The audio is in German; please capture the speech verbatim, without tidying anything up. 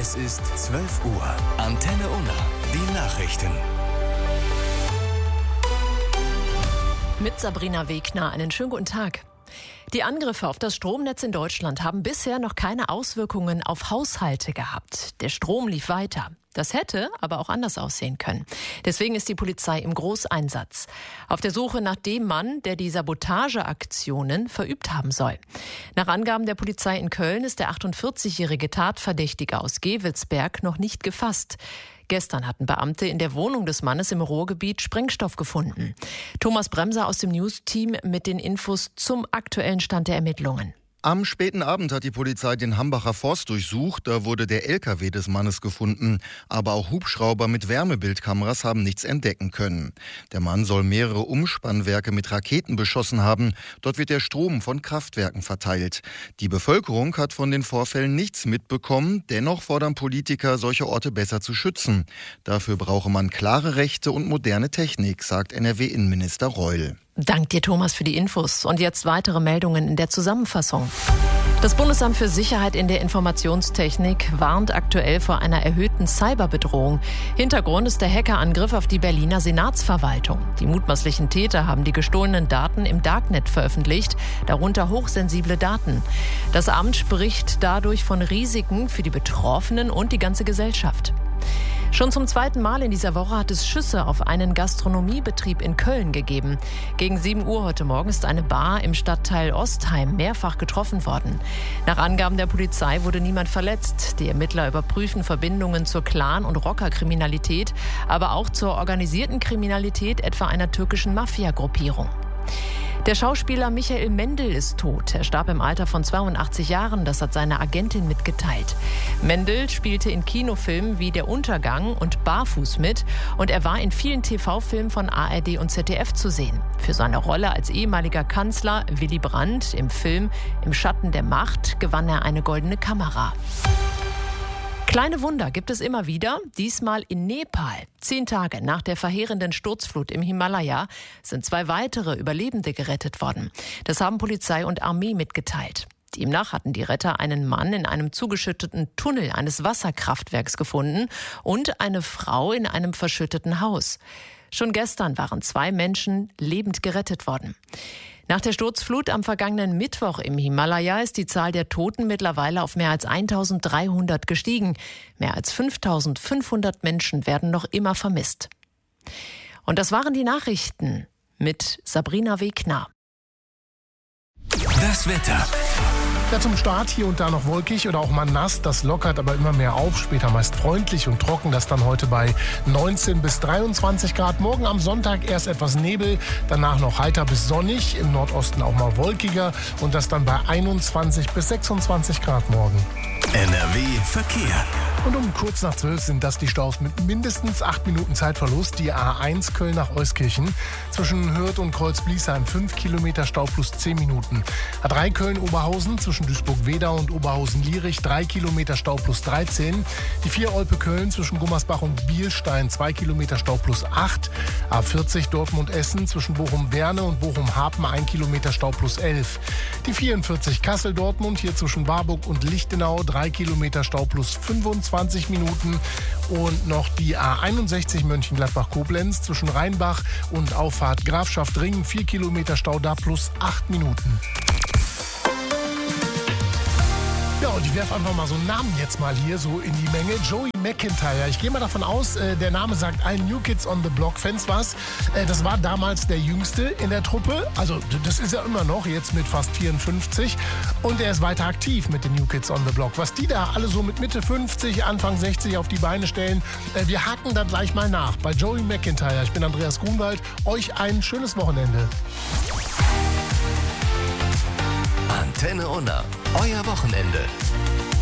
Es ist zwölf Uhr. Antenne Unna. Die Nachrichten. Mit Sabrina Wegner. Einen schönen guten Tag. Die Angriffe auf das Stromnetz in Deutschland haben bisher noch keine Auswirkungen auf Haushalte gehabt. Der Strom lief weiter. Das hätte aber auch anders aussehen können. Deswegen ist die Polizei im Großeinsatz. Auf der Suche nach dem Mann, der die Sabotageaktionen verübt haben soll. Nach Angaben der Polizei in Köln ist der achtundvierzigjährige Tatverdächtige aus Gevelsberg noch nicht gefasst. Gestern hatten Beamte in der Wohnung des Mannes im Ruhrgebiet Sprengstoff gefunden. Thomas Bremser aus dem News-Team mit den Infos zum aktuellen Stand der Ermittlungen. Am späten Abend hat die Polizei den Hambacher Forst durchsucht. Da wurde der L K W des Mannes gefunden. Aber auch Hubschrauber mit Wärmebildkameras haben nichts entdecken können. Der Mann soll mehrere Umspannwerke mit Raketen beschossen haben. Dort wird der Strom von Kraftwerken verteilt. Die Bevölkerung hat von den Vorfällen nichts mitbekommen. Dennoch fordern Politiker, solche Orte besser zu schützen. Dafür brauche man klare Rechte und moderne Technik, sagt N R W-Innenminister Reul. Dank dir, Thomas, für die Infos. Und jetzt weitere Meldungen in der Zusammenfassung. Das Bundesamt für Sicherheit in der Informationstechnik warnt aktuell vor einer erhöhten Cyberbedrohung. Hintergrund ist der Hackerangriff auf die Berliner Senatsverwaltung. Die mutmaßlichen Täter haben die gestohlenen Daten im Darknet veröffentlicht, darunter hochsensible Daten. Das Amt spricht dadurch von Risiken für die Betroffenen und die ganze Gesellschaft. Schon zum zweiten Mal in dieser Woche hat es Schüsse auf einen Gastronomiebetrieb in Köln gegeben. Gegen sieben Uhr heute Morgen ist eine Bar im Stadtteil Ostheim mehrfach getroffen worden. Nach Angaben der Polizei wurde niemand verletzt. Die Ermittler überprüfen Verbindungen zur Clan- und Rockerkriminalität, aber auch zur organisierten Kriminalität etwa einer türkischen Mafia-Gruppierung. Der Schauspieler Michael Mendl ist tot. Er starb im Alter von zweiundachtzig Jahren, das hat seine Agentin mitgeteilt. Mendl spielte in Kinofilmen wie Der Untergang und Barfuß mit und er war in vielen T V-Filmen von A R D und Z D F zu sehen. Für seine Rolle als ehemaliger Kanzler Willy Brandt im Film Im Schatten der Macht gewann er eine goldene Kamera. Kleine Wunder gibt es immer wieder, diesmal in Nepal. Zehn Tage nach der verheerenden Sturzflut im Himalaya sind zwei weitere Überlebende gerettet worden. Das haben Polizei und Armee mitgeteilt. Demnach hatten die Retter einen Mann in einem zugeschütteten Tunnel eines Wasserkraftwerks gefunden und eine Frau in einem verschütteten Haus. Schon gestern waren zwei Menschen lebend gerettet worden. Nach der Sturzflut am vergangenen Mittwoch im Himalaya ist die Zahl der Toten mittlerweile auf mehr als eintausenddreihundert gestiegen. Mehr als fünftausendfünfhundert Menschen werden noch immer vermisst. Und das waren die Nachrichten mit Sabrina Wegner. Das Wetter. Ja, zum Start hier und da noch wolkig oder auch mal nass. Das lockert aber immer mehr auf. Später meist freundlich und trocken. Das dann heute bei neunzehn bis dreiundzwanzig Grad. Morgen am Sonntag erst etwas Nebel. Danach noch heiter bis sonnig. Im Nordosten auch mal wolkiger. Und das dann bei einundzwanzig bis sechsundzwanzig Grad morgen. N R W Verkehr. Und um kurz nach zwölf sind das die Staus mit mindestens acht Minuten Zeitverlust. Die A eins Köln nach Euskirchen. Zwischen Hürth und Kreuz-Bliesheim fünf Kilometer Stau plus zehn Minuten. A drei Köln-Oberhausen zwischen Duisburg-Wedau und Oberhausen-Lierich drei Kilometer Stau plus dreizehn. Die vier Olpe-Köln zwischen Gummersbach und Bielstein zwei Kilometer Stau plus acht. A vierzig Dortmund-Essen zwischen Bochum-Werne und Bochum-Hapen ein Kilometer Stau plus elf. Die vierundvierzig Kassel-Dortmund hier zwischen Warburg und Lichtenau drei Kilometer Stau plus fünfundzwanzig Minuten. Und noch die A einundsechzig Mönchengladbach-Koblenz zwischen Rheinbach und Auffahrt Grafschaft-Ringen vier Kilometer Stau da plus acht Minuten. Ja, und ich werfe einfach mal so einen Namen jetzt mal hier so in die Menge. Joey McIntyre. Ich gehe mal davon aus, äh, der Name sagt allen New Kids on the Block-Fans was. Äh, das war damals der Jüngste in der Truppe. Also das ist er immer noch, jetzt mit fast vierundfünfzig. Und er ist weiter aktiv mit den New Kids on the Block. Was die da alle so mit Mitte fünfzig, Anfang sechzig auf die Beine stellen, äh, wir haken da gleich mal nach. Bei Joey McIntyre. Ich bin Andreas Grunwald. Euch ein schönes Wochenende. Antenne Unna. Euer Wochenende.